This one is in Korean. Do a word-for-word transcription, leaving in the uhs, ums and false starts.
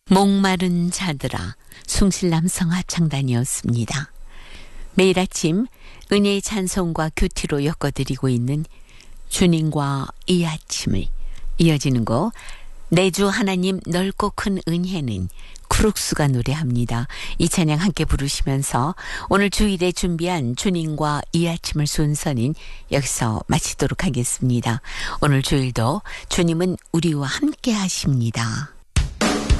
목마른 자들아, 숭실남성 합창단이었습니다. 매일 아침 은혜의 찬송과 교티로 엮어드리고 있는 주님과 이 아침을, 이어지는 곡 내 주 하나님 넓고 큰 은혜는 크룩스가 노래합니다. 이 찬양 함께 부르시면서 오늘 주일에 준비한 주님과 이 아침을 순서는 여기서 마치도록 하겠습니다. 오늘 주일도 주님은 우리와 함께 하십니다.